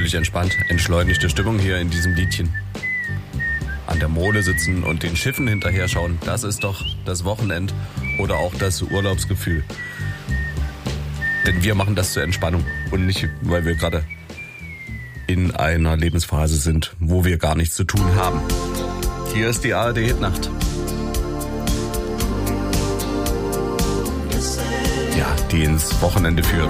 völlig entspannt, entschleunigte Stimmung hier in diesem Liedchen. An der Mole sitzen und den Schiffen hinterher schauen, das ist doch das Wochenend oder auch das Urlaubsgefühl. Denn wir machen das zur Entspannung und nicht, weil wir gerade in einer Lebensphase sind, wo wir gar nichts zu tun haben. Hier ist die ARD Hitnacht. Ja, die ins Wochenende führt.